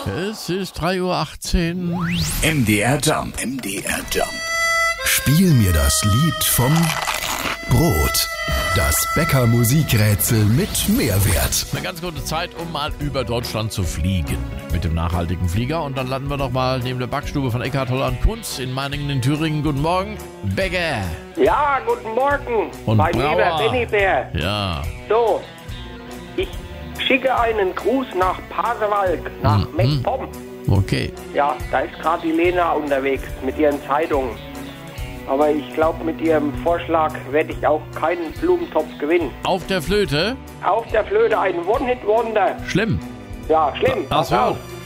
Es ist 3:18 Uhr. MDR Jump. MDR Jump. Spiel mir das Lied vom Brot. Das Bäcker-Musikrätsel mit Mehrwert. Eine ganz gute Zeit, um mal über Deutschland zu fliegen. Mit dem nachhaltigen Flieger. Und dann landen wir noch mal neben der Backstube von Eckhard Holland Kunz in Meiningen in Thüringen. Guten Morgen, Bäcker. Ja, guten Morgen, Und mein Brauer. lieber Bennybär. Ja. So, ich schicke einen Gruß nach Pasewalk, nach MacPom. Okay. Ja, da ist gerade die Lena unterwegs mit ihren Zeitungen. Aber ich glaube, mit ihrem Vorschlag werde ich auch keinen Blumentopf gewinnen. Auf der Flöte? Auf der Flöte ein One-Hit-Wonder. Schlimm. Ja, schlimm. Ach Pass so. auf.